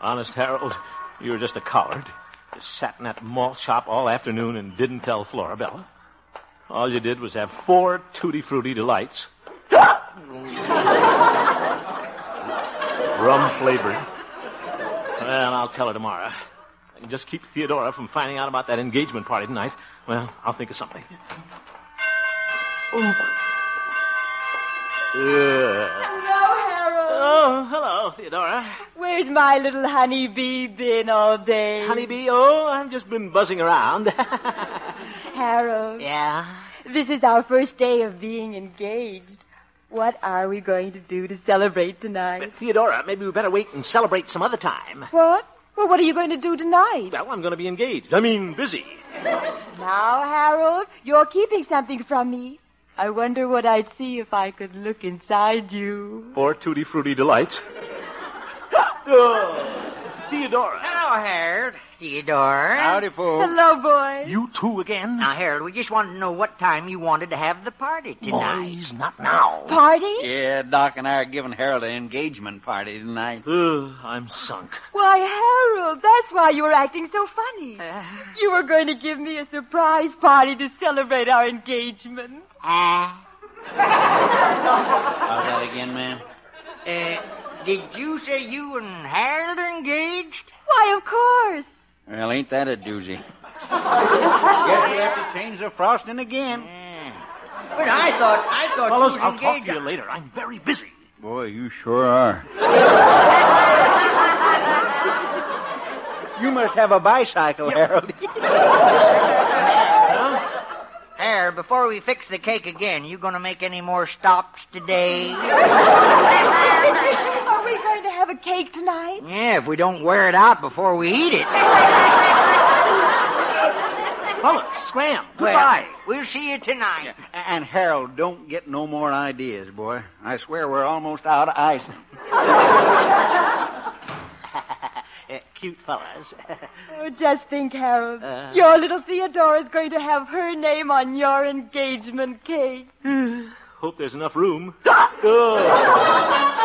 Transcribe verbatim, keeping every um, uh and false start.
Honest, Harold, you were just a coward. You sat in that malt shop all afternoon and didn't tell Florabella. All you did was have four Tutti Frutti Delights. Rum-flavored. Well, I'll tell her tomorrow. I can just keep Theodora from finding out about that engagement party tonight. Well, I'll think of something. Oh. Yeah. Hello, Harold. Oh, hello, Theodora. Where's my little honeybee been all day? Honeybee? Oh, I've just been buzzing around. Harold. Yeah? This is our first day of being engaged. What are we going to do to celebrate tonight? But Theodora, maybe we better wait and celebrate some other time. What? Well, what are you going to do tonight? Well, I'm going to be engaged. I mean, busy. Now, Harold, you're keeping something from me. I wonder what I'd see if I could look inside you. Four Tutti Frutti Delights. Oh, Theodora. Hello, Harold. Theodore. Howdy, folks. Hello, boy. You two again? Now, Harold, we just wanted to know what time you wanted to have the party tonight. Boys, not now. Party? Yeah, Doc and I are giving Harold an engagement party tonight. Ugh, I'm sunk. Why, Harold, that's why you were acting so funny. Uh, You were going to give me a surprise party to celebrate our engagement. uh, How's that again, man? uh, did you say you and Harold are engaged? Why, of course. Well, ain't that a doozy? Guess we have to change the frosting again. Yeah. But I thought, I thought Fellas, you was I'll talk engaged. to you later. I'm very busy. Boy, you sure are. You must have a bicycle, Harold. Harold, before we fix the cake again, you going to make any more stops today? Are we going to have a cake tonight? Yeah, if we don't wear it out before we eat it. Fellas, scram. Well, Goodbye. we'll see you tonight. And Harold, don't get no more ideas, boy. I swear we're almost out of ice. Uh, cute fellas. Oh, just think, Harold. Uh. Your little Theodora's going to have her name on your engagement cake. Hope there's enough room. Oh.